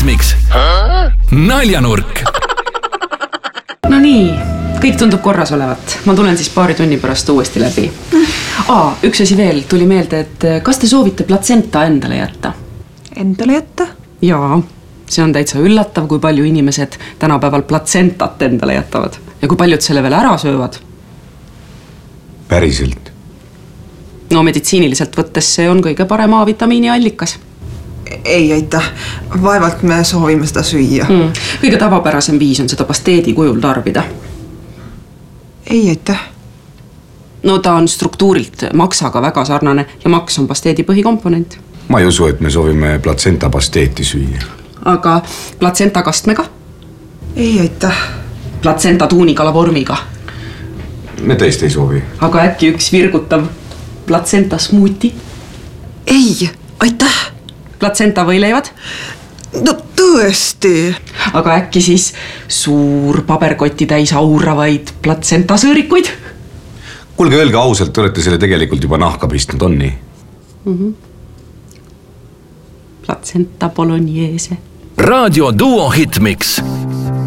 Hitmix. Naljanurk. No nii, kõik tundub korras olevat. Ma tulen siis paari tunni pärast uuesti läbi. Üks asi veel tuli meelde, et kas te soovite platsenta endale jätta? Endale jätta? Jaa, see on täitsa üllatav, kui palju inimesed tänapäeval platsentat endale jätavad. Ja kui paljud selle veel ära söövad. Päriselt? No meditsiiniliselt võttes see on kõige parem A-vitamiini allikas. Ei, aitäh. Vaevalt me soovime seda süüa. Kõige tavapärasem viis on seda pasteedi kujul tarbida. Ei, aitäh. No ta on struktuurilt maksaga väga sarnane ja maks on pasteedi põhikomponent. Ma ei usu, et me soovime platsenta pasteeti süüa. Aga platsenta kastmega? Ei, aitäh. Platsenta tuunikala vormiga? Me tõesti ei soovi. Aga äkki üks virgutav platsenta smuuti? Ei, aitäh. Platsenta võileivad? No tõesti. Aga äkki siis suur paberkotti täis auravaid platsenta sõõrikuid? Kuulge, öelge ausalt, te olete selle tegelikult juba nahka pistnud, on nii? Platsenta bolognese. Raadio Duo Hitmix.